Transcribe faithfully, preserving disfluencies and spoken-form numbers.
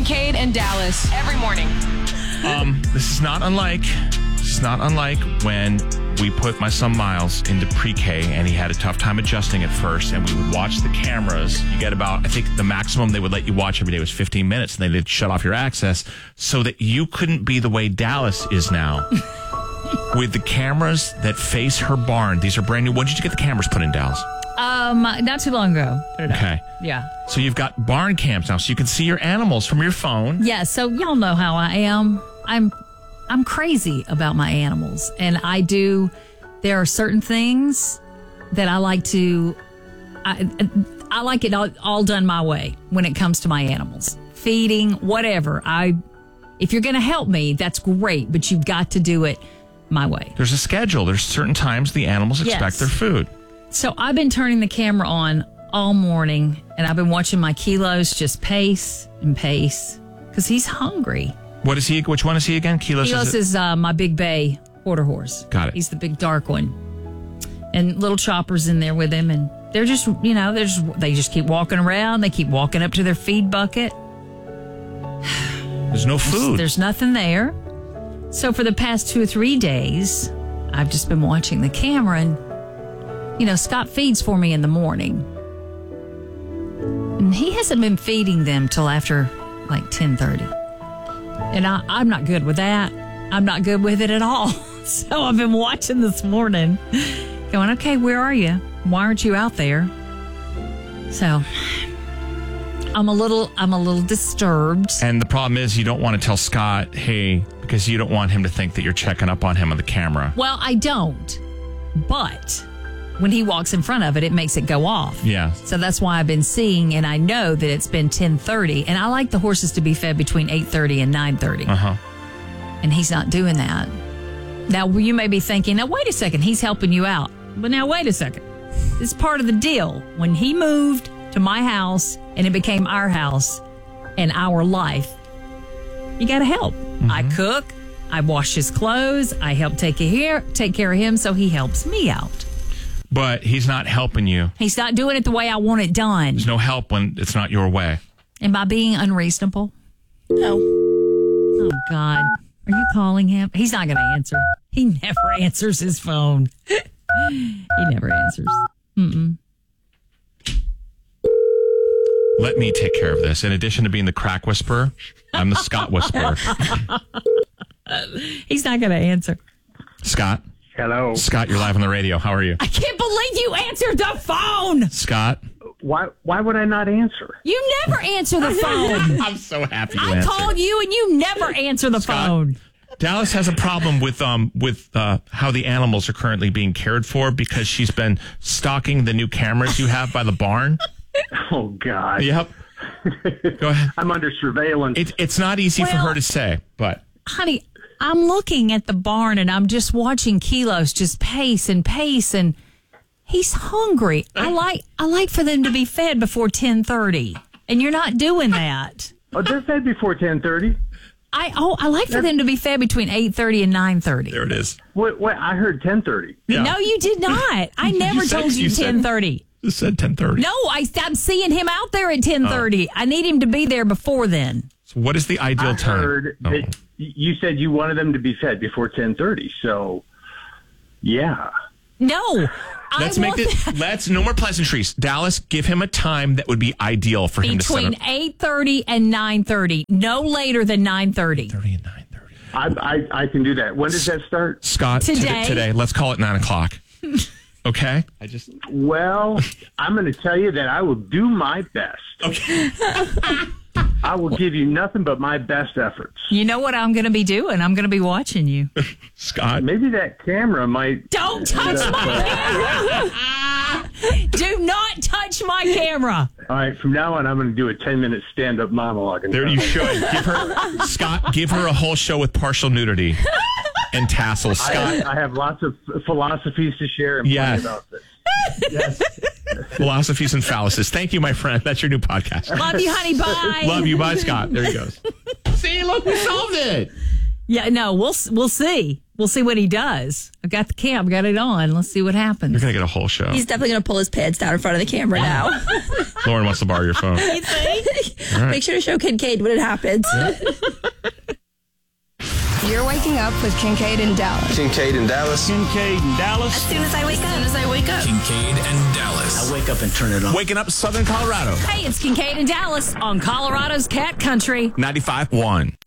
Kincaid and Dallas every morning. Um, this is not unlike, this is not unlike when we put my son Miles into pre-K and he had a tough time adjusting at first, and we would watch the cameras. You get about, I think the maximum they would let you watch every day was fifteen minutes, and they'd shut off your access so that you couldn't be the way Dallas is now. With the cameras that face her barn. These are brand new. When did you get the cameras put in, Dallas? Um, not too long ago. Put it up. Okay. Yeah. So you've got barn cams now, so you can see your animals from your phone. Yeah, so y'all know how I am. I'm I'm crazy about my animals, and I do there are certain things that I like to I I like it all, all done my way when it comes to my animals. Feeding, whatever. I if you're going to help me, that's great, but you've got to do it my way. There's a schedule. There's certain times the animals expect Yes. their food. So I've been turning the camera on all morning, and I've been watching my Kilos just pace and pace because he's hungry. What is he? Which one is he again? Kilos, Kilos is, is, it? uh, my big bay quarter horse. Got it. He's the big dark one. And little Chopper's in there with him, and they're just, you know, they're just, they just keep walking around. They keep walking up to their feed bucket. There's no food. There's, there's nothing there. So for the past two or three days, I've just been watching the camera, and, you know, Scott feeds for me in the morning. And he hasn't been feeding them till after like ten thirty. And I, I'm not good with that. I'm not good with it at all. So I've been watching this morning going, okay, where are you? Why aren't you out there? So I'm a little, I'm a little disturbed. And the problem is you don't want to tell Scott, hey, because you don't want him to think that you're checking up on him on the camera. Well, I don't. But when he walks in front of it, it makes it go off. Yeah. So that's why I've been seeing, and I know that it's been ten thirty, and I like the horses to be fed between eight thirty and nine thirty. Uh-huh. And he's not doing that. Now, you may be thinking, now, wait a second, he's helping you out. But now, wait a second. This is part of the deal. When he moved to my house and it became our house and our life, you got to help. Mm-hmm. I cook. I wash his clothes. I help take care, take care of him, so he helps me out. But he's not helping you. He's not doing it the way I want it done. There's no help when it's not your way. Am I being unreasonable? No. Oh, God. Are you calling him? He's not going to answer. He never answers his phone. He never answers. Mm-mm. Let me take care of this. In addition to being the crack whisperer, I'm the Scott whisperer. He's not going to answer. Scott? Hello. Scott, you're live on the radio. How are you? I can't believe you answered the phone. Scott? Why Why would I not answer? You never answer the phone. I'm so happy you I answered. called you and you never answer the Scott, phone. Dallas has a problem with um with uh, how the animals are currently being cared for because she's been stalking the new cameras you have by the barn. Oh, God. Yep. Go ahead. I'm under surveillance. It, it's not easy for Well- her to say, but Honey, I'm looking at the barn and I'm just watching Kilos just pace and pace, and he's hungry. I like I like for them to be fed before ten thirty, and you're not doing that. Oh, they're fed before ten thirty. I oh I like for them to be fed between eight thirty and nine thirty. there it is. Wait, wait, I heard ten thirty. Yeah. No, you did not. I never You said- told you you said- ten thirty. It said ten thirty. No, I, I'm seeing him out there at ten thirty. I need him to be there before then. So what is the ideal I time? heard Oh. that you said you wanted them to be fed before ten thirty. So, yeah. No. Let's I make want it. Let's no more pleasantries. Dallas, give him a time that would be ideal for him to set between up. eight thirty and nine thirty. No later than nine thirty. Thirty and nine thirty. I, I I can do that. When does that start? Scott, t- Today. today. Let's call it nine o'clock. Okay. I just. Well, I'm going to tell you that I will do my best. Okay. I will give you nothing but my best efforts. You know what I'm going to be doing? I'm going to be watching you. Scott. Maybe that camera might. Don't touch my camera. Do not touch my camera. All right, from now on, I'm going to do a ten minute stand up monologue. in There front you of should give her Scott. Give her a whole show with partial nudity and tassels. I, Scott. I have lots of philosophies to share and Yes. plenty about this. Yes. Philosophies and fallacies. Thank you, my friend. That's your new podcast. Love you, honey. Bye. Love you. Bye, Scott. There he goes. See, look, we solved it. Yeah, no, we'll we'll see. We'll see what he does. I've got the cam, got it on. Let's see what happens. You're going to get a whole show. He's definitely going to pull his pants down in front of the camera now. Lauren wants to borrow your phone. You think? All right. Make sure to show Kincaid when it happens. You're waking up with Kincaid and Dallas. Kincaid in Dallas. Kincaid in Dallas. As soon as I wake up. As soon as I wake up. Kincaid and Dallas. I wake up and turn it on. Waking up Southern Colorado. Hey, it's Kincaid and Dallas on Colorado's Cat Country. ninety-five point one.